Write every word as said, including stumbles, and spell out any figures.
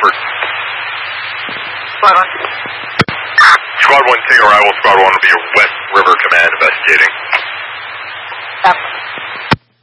Over. Squad one. Squad one, taking arrival. Squad one will be your West River Command investigating. Stop.